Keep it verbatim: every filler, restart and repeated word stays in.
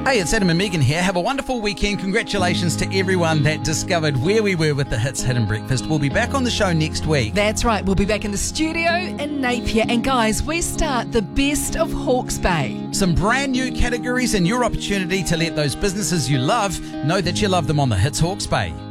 Hey, it's Adam and Megan here. Have a wonderful weekend. Congratulations to everyone that discovered where we were with the Hits Hidden Breakfast. We'll be back on the show next week. That's right. We'll be back in the studio in Napier. And guys, we start the best of Hawke's Bay. Some brand new categories and your opportunity to let those businesses you love know that you love them on the Hits Hawke's Bay.